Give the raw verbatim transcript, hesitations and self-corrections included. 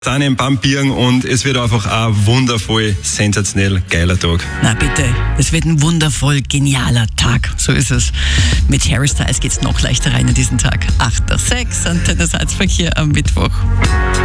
Daniel Pampieren und es wird einfach ein wundervoll, sensationell geiler Tag. Na bitte, es wird ein wundervoll genialer Tag, so ist es. Mit Harry Styles geht's noch leichter rein in diesen Tag. acht nach sechs, Antenne Salzburg hier am Mittwoch.